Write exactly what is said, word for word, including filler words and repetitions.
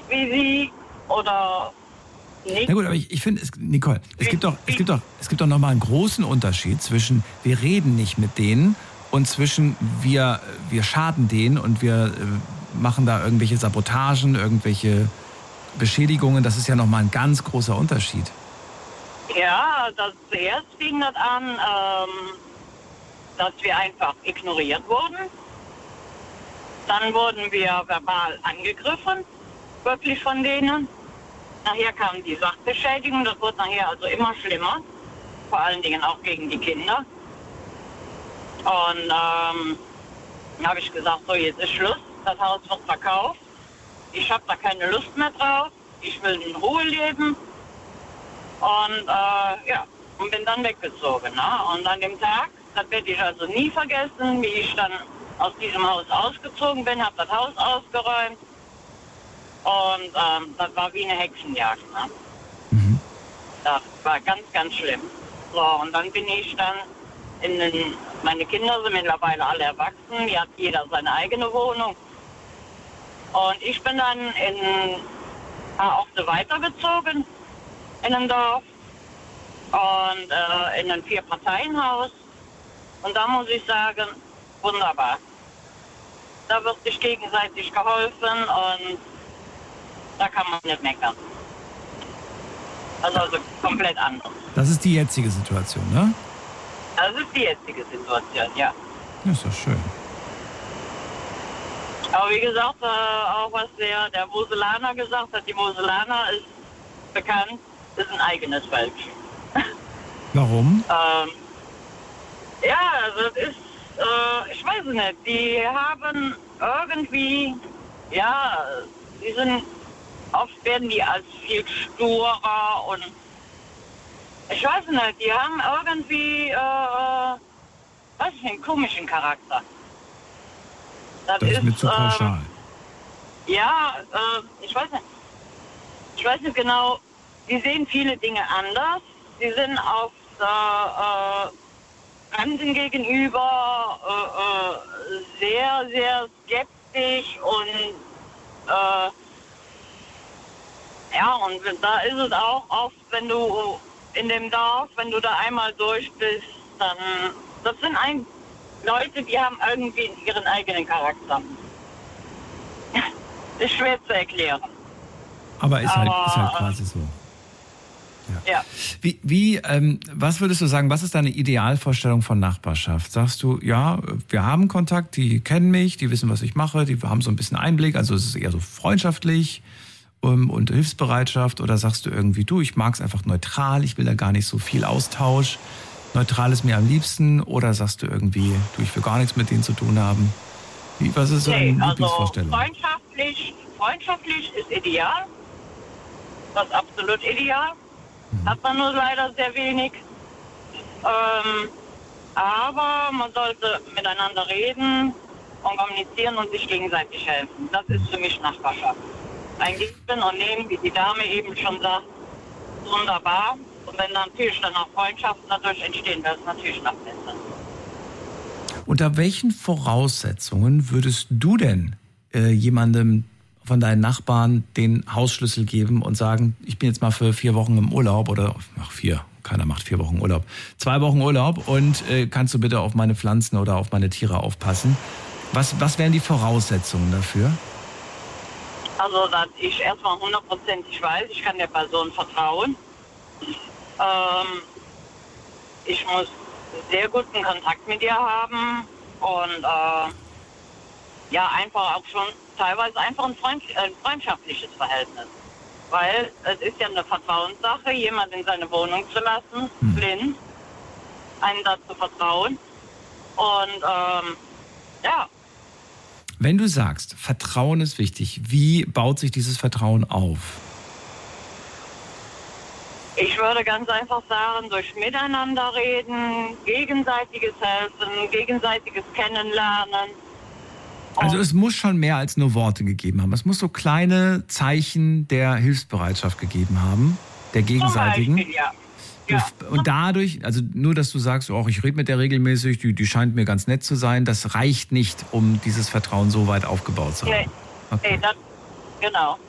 wie sie oder nicht. Na gut, aber ich, ich finde, es, Nicole, es gibt doch, es gibt doch, es gibt doch nochmal einen großen Unterschied zwischen wir reden nicht mit denen und zwischen wir, wir schaden denen und wir äh, machen da irgendwelche Sabotagen, irgendwelche Beschädigungen. Das ist ja nochmal ein ganz großer Unterschied. Ja, das zuerst fing das an, ähm, dass wir einfach ignoriert wurden. Dann wurden wir verbal angegriffen, wirklich von denen. Nachher kam die Sachbeschädigung, das wurde nachher also immer schlimmer. Vor allen Dingen auch gegen die Kinder. Und ähm, dann habe ich gesagt, so jetzt ist Schluss, das Haus wird verkauft. Ich habe da keine Lust mehr drauf, ich will in Ruhe leben. Und äh, ja, und bin dann weggezogen. Ne? Und an dem Tag, das werde ich also nie vergessen, wie ich dann aus diesem Haus ausgezogen bin, habe das Haus ausgeräumt. Und ähm, das war wie eine Hexenjagd. Ne? Mhm. Das war ganz, ganz schlimm. So, und dann bin ich dann in den, meine Kinder sind mittlerweile alle erwachsen, hier hat jeder seine eigene Wohnung. Und ich bin dann in ein paar Orte weitergezogen, in einem Dorf und äh, in ein Vier-Parteien-Haus. Und da muss ich sagen, wunderbar. Da wird sich gegenseitig geholfen und da kann man nicht meckern. Also, also komplett anders. Das ist die jetzige Situation, ne? Das ist die jetzige Situation, ja. Das ist doch schön. Aber wie gesagt, äh, auch was der, der Moselaner gesagt hat, die Moselaner ist bekannt, ist ein eigenes Völkchen. Warum? ähm, ja, also das ist, äh, ich weiß es nicht, die haben irgendwie, ja, die sind, oft werden die als viel sturer und ich weiß nicht, die haben irgendwie, äh, weiß ich nicht, einen komischen Charakter. Das, Das ist ist mir zu pauschal. Ähm, ja, äh, ich weiß nicht. Ich weiß nicht genau, die sehen viele Dinge anders. Sie sind auf äh, äh, Fremden gegenüber äh, äh, sehr, sehr skeptisch und äh, ja, und da ist es auch oft, wenn du in dem Dorf, wenn du da einmal durch bist, dann, das sind ein Leute, die haben irgendwie ihren eigenen Charakter. Ist schwer zu erklären. Aber ist, Aber, halt, ist halt quasi so. Ja. Ja. Wie, wie ähm, was würdest du sagen, was ist deine Idealvorstellung von Nachbarschaft? Sagst du, ja, wir haben Kontakt, die kennen mich, die wissen, was ich mache, die haben so ein bisschen Einblick, also es ist eher so freundschaftlich um, und Hilfsbereitschaft, oder sagst du irgendwie, du, ich mag es einfach neutral, ich will da gar nicht so viel Austausch, neutral ist mir am liebsten, oder sagst du irgendwie, du, ich will gar nichts mit denen zu tun haben? Wie, was ist so deine Nee, also Lieblingsvorstellung? freundschaftlich, freundschaftlich ist ideal. Das ist absolut ideal. Hat man nur leider sehr wenig. Ähm, aber man sollte miteinander reden und kommunizieren und sich gegenseitig helfen. Das ist für mich Nachbarschaft. Ein Geben und Nehmen, wie die Dame eben schon sagt, wunderbar. Und wenn dann natürlich dann auch Freundschaften dadurch entstehen, das ist natürlich noch besser. Unter welchen Voraussetzungen würdest du denn äh, jemandem von deinen Nachbarn den Hausschlüssel geben und sagen, ich bin jetzt mal für vier Wochen im Urlaub oder, ach vier, keiner macht vier Wochen Urlaub, zwei Wochen Urlaub und äh, kannst du bitte auf meine Pflanzen oder auf meine Tiere aufpassen? Was, was wären die Voraussetzungen dafür? Also, dass ich erstmal hundertprozentig weiß, ich kann der Person vertrauen. Ähm, ich muss sehr guten Kontakt mit ihr haben und äh, ja, einfach auch schon teilweise einfach ein, Freund, ein freundschaftliches Verhältnis. Weil es ist ja eine Vertrauenssache, jemand in seine Wohnung zu lassen, hm. blind, einem dazu vertrauen. Und ähm, ja. Wenn du sagst, Vertrauen ist wichtig, wie baut sich dieses Vertrauen auf? Ich würde ganz einfach sagen, durch Miteinander reden, gegenseitiges Helfen, gegenseitiges Kennenlernen. Also es muss schon mehr als nur Worte gegeben haben. Es muss so kleine Zeichen der Hilfsbereitschaft gegeben haben, der gegenseitigen. Zum Beispiel, ja. Ja. Und dadurch, also nur, dass du sagst, oh, ich rede mit der regelmäßig, die, die scheint mir ganz nett zu sein, das reicht nicht, um dieses Vertrauen so weit aufgebaut zu haben. Nee, okay. nee das, genau.